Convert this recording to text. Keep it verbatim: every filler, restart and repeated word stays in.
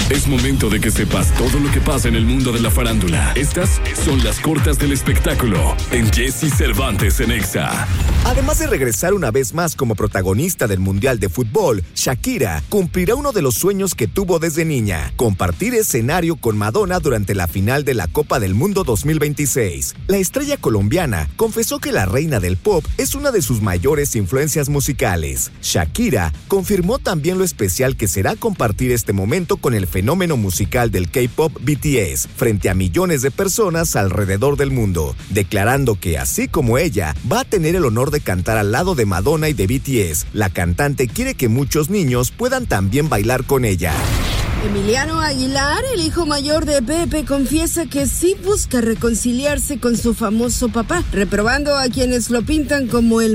Es momento de que sepas todo lo que pasa en el mundo de la farándula. Estas son las cortas del espectáculo en Jesse Cervantes en Exa. Además de regresar una vez más como protagonista del Mundial de Fútbol, Shakira cumplirá uno de los sueños que tuvo desde niña: compartir escenario con Madonna durante la final de la Copa del Mundo dos mil veintiséis. La estrella colombiana confesó que la reina del pop es una de sus mayores influencias musicales. Shakira confirmó también lo especial que será compartir este momento con el fenómeno musical del K-pop B T S frente a millones de personas alrededor del mundo, declarando que así como ella va a tener el honor de cantar al lado de Madonna y de B T S, la cantante quiere que muchos niños puedan también bailar con ella. Emiliano Aguilar, el hijo mayor de Pepe, confiesa que sí busca reconciliarse con su famoso papá, reprobando a quienes lo pintan como el